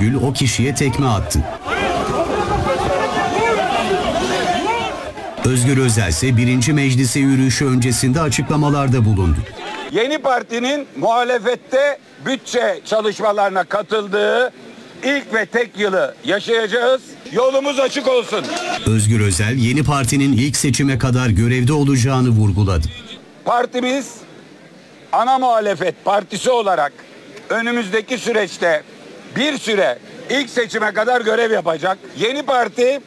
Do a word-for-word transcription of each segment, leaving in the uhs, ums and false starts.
Ayşegül o kişiye tekme attı. Özgür Özel ise birinci meclise yürüyüşü öncesinde açıklamalarda bulundu. Yeni Parti'nin muhalefette bütçe çalışmalarına katıldığı ilk ve tek yılı yaşayacağız. Yolumuz açık olsun. Özgür Özel, Yeni Parti'nin ilk seçime kadar görevde olacağını vurguladı. Partimiz ana muhalefet partisi olarak önümüzdeki süreçte bir süre ilk seçime kadar görev yapacak. Yeni Parti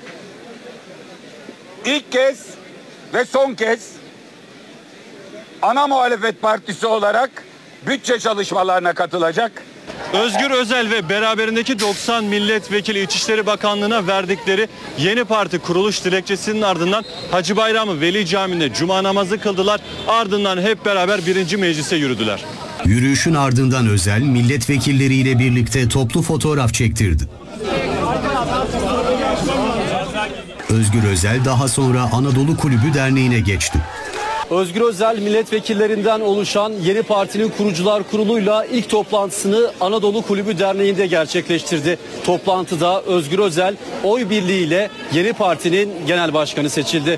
ilk kez ve son kez ana muhalefet partisi olarak bütçe çalışmalarına katılacak. Özgür Özel ve beraberindeki doksan milletvekili İçişleri Bakanlığı'na verdikleri Yeni Parti kuruluş dilekçesinin ardından Hacı Bayramı Veli Camii'nde cuma namazı kıldılar. Ardından hep beraber birinci meclise yürüdüler. Yürüyüşün ardından Özel, milletvekilleriyle birlikte toplu fotoğraf çektirdi. Özgür Özel daha sonra Anadolu Kulübü Derneği'ne geçti. Özgür Özel milletvekillerinden oluşan Yeni Parti'nin kurucular kuruluyla ilk toplantısını Anadolu Kulübü Derneği'nde gerçekleştirdi. Toplantıda Özgür Özel oy birliğiyle Yeni Parti'nin genel başkanı seçildi.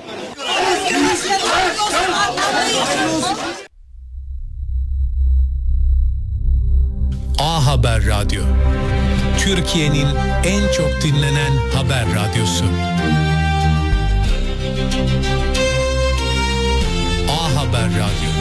A Haber Radyo, Türkiye'nin en çok dinlenen haber radyosu. A Haber Radyo.